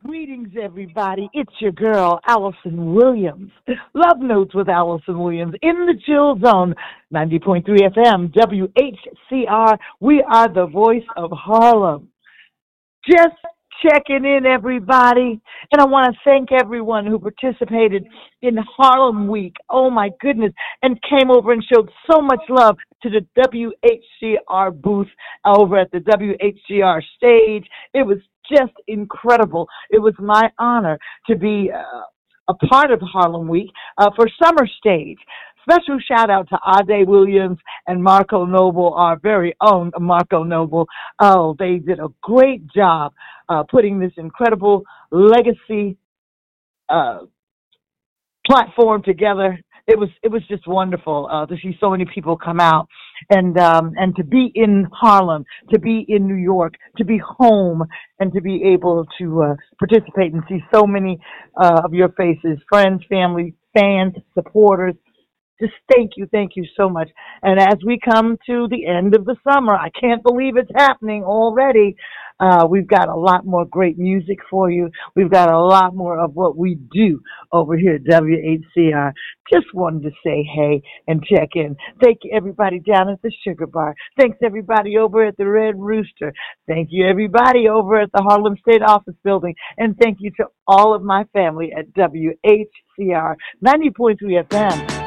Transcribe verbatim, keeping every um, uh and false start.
Greetings, everybody. It's your girl, Allison Williams. Love Notes with Allison Williams in the Chill Zone, ninety point three F M, W H C R. We are the voice of Harlem. Just checking in, everybody. And I want to thank everyone who participated in Harlem Week. Oh, my goodness. And came over and showed so much love to the W H C R booth over at the W H C R stage. It was just incredible. It was my honor to be uh, a part of Harlem Week uh, for Summer Stage. Special shout out to Ade Williams and Marco Noble, our very own Marco Noble. Oh, they did a great job uh, putting this incredible legacy uh, platform together. It was it was just wonderful uh, to see so many people come out and um, and to be in Harlem, to be in New York, to be home, and to be able to uh, participate and see so many uh, of your faces, friends, family, fans, supporters. Just thank you, thank you so much. And as we come to the end of the summer, I can't believe it's happening already. Uh, we've got a lot more great music for you. We've got a lot more of what we do over here at W H C R. Just wanted to say hey and check in. Thank you, everybody down at the Sugar Bar. Thanks, everybody over at the Red Rooster. Thank you, everybody over at the Harlem State Office Building. And thank you to all of my family at W H C R ninety point three F M.